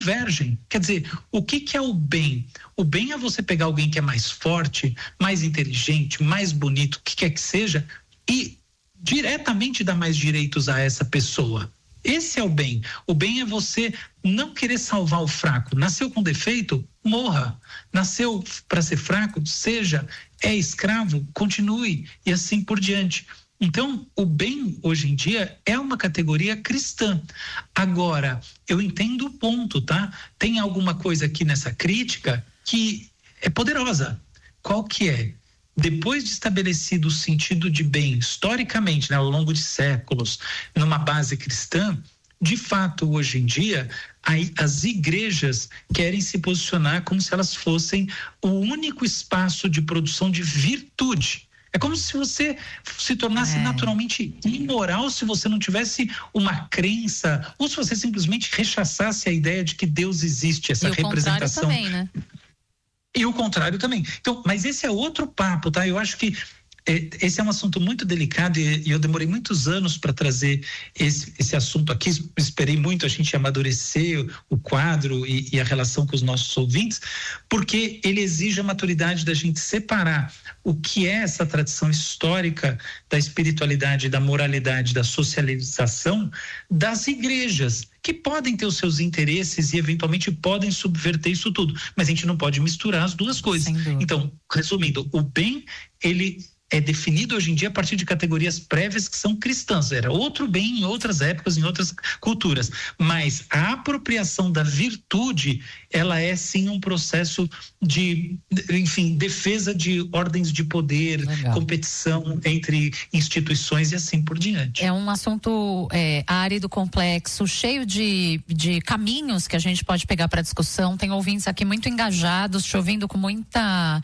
convergem. Quer dizer, o que é o bem? O bem é você pegar alguém que é mais forte, mais inteligente, mais bonito, o que quer que seja, e diretamente dar mais direitos a essa pessoa. Esse é o bem. O bem é você não querer salvar o fraco. Nasceu com defeito? Morra. Nasceu para ser fraco? Seja. É escravo? Continue. E assim por diante. Então, o bem, hoje em dia, é uma categoria cristã. Agora, eu entendo o ponto, tá? Tem alguma coisa aqui nessa crítica que é poderosa. Qual que é? Depois de estabelecido o sentido de bem, historicamente, né, ao longo de séculos, numa base cristã, de fato, hoje em dia, as igrejas querem se posicionar como se elas fossem o único espaço de produção de virtude. É como se você se tornasse naturalmente imoral se você não tivesse uma crença, ou se você simplesmente rechaçasse a ideia de que Deus existe, essa representação. Também, né? E o contrário também. Então, mas esse é outro papo, tá? Eu acho que esse é um assunto muito delicado e eu demorei muitos anos para trazer esse assunto aqui. Esperei muito a gente amadurecer o quadro e a relação com os nossos ouvintes, porque ele exige a maturidade da gente separar o que é essa tradição histórica da espiritualidade, da moralidade, da socialização das igrejas, que podem ter os seus interesses e eventualmente podem subverter isso tudo, mas a gente não pode misturar as duas coisas. Então, resumindo, o bem, ele é definido hoje em dia a partir de categorias prévias que são cristãs. Era outro bem em outras épocas, em outras culturas. Mas a apropriação da virtude, ela é sim um processo de, enfim, defesa de ordens de poder, competição entre instituições e assim por diante. É um assunto árido, complexo, cheio de caminhos que a gente pode pegar para discussão. Tem ouvintes aqui muito engajados, te ouvindo com muita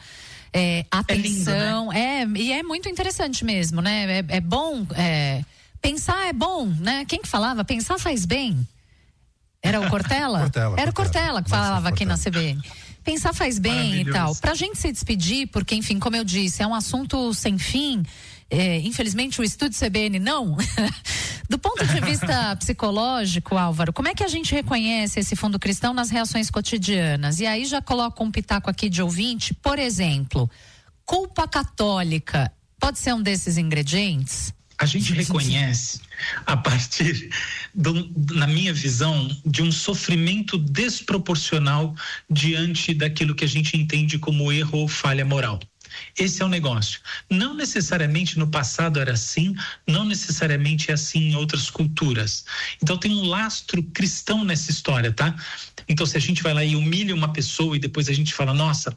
atenção, é lindo, né? E é muito interessante mesmo, né? É bom, pensar é bom, né? Quem que falava? Pensar faz bem. Era o Cortella? Era o Cortella que falava aqui na CBN. Pensar faz bem e tal. Pra gente se despedir, porque, enfim, como eu disse, é um assunto sem fim. Infelizmente o estúdio CBN não. Do ponto de vista psicológico, Álvaro, como é que a gente reconhece esse fundo cristão nas reações cotidianas? E aí já coloco um pitaco aqui de ouvinte, por exemplo, culpa católica pode ser um desses ingredientes? A gente reconhece a partir, na minha visão, de um sofrimento desproporcional diante daquilo que a gente entende como erro ou falha moral. Esse é o negócio. Não necessariamente no passado era assim, não necessariamente é assim em outras culturas. Então tem um lastro cristão nessa história, tá? Então se a gente vai lá e humilha uma pessoa e depois a gente fala, nossa,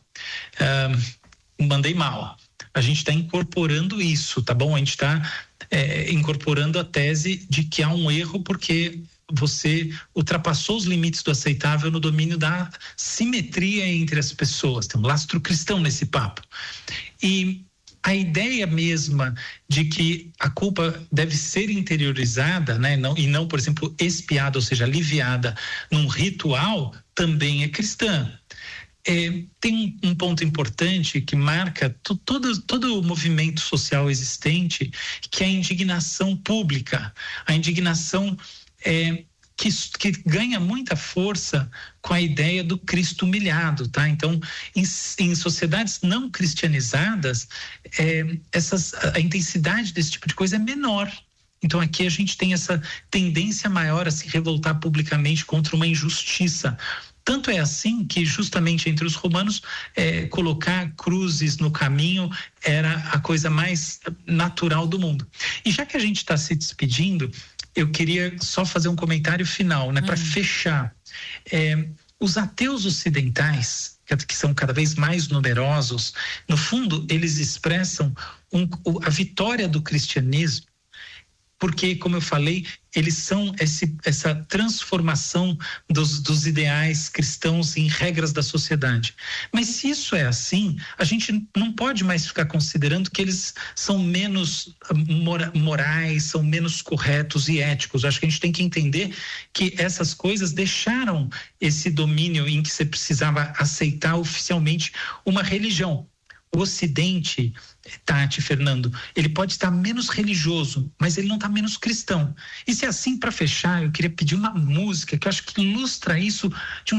mandei mal. A gente está incorporando isso, tá bom? A gente está incorporando a tese de que há um erro porque você ultrapassou os limites do aceitável no domínio da simetria entre as pessoas. Tem um lastro cristão nesse papo. E a ideia mesma de que a culpa deve ser interiorizada, né, e não, por exemplo, expiada, ou seja, aliviada num ritual, também é cristã. Tem um ponto importante que marca todo o movimento social existente, que é a indignação pública, a indignação que ganha muita força com a ideia do Cristo humilhado, tá? Então, em sociedades não cristianizadas, a intensidade desse tipo de coisa é menor. Então, aqui a gente tem essa tendência maior a se revoltar publicamente contra uma injustiça. Tanto é assim que justamente entre os romanos colocar cruzes no caminho era a coisa mais natural do mundo. E já que a gente está se despedindo, eu queria só fazer um comentário final, né, para fechar. Os ateus ocidentais, que são cada vez mais numerosos, no fundo eles expressam a vitória do cristianismo, porque, como eu falei, eles são essa transformação dos ideais cristãos em regras da sociedade. Mas se isso é assim, a gente não pode mais ficar considerando que eles são menos morais, são menos corretos e éticos. Eu acho que a gente tem que entender que essas coisas deixaram esse domínio em que você precisava aceitar oficialmente uma religião. O Ocidente, Tati, Fernando, ele pode estar menos religioso, mas ele não está menos cristão. E se é assim, para fechar, eu queria pedir uma música que eu acho que ilustra isso de um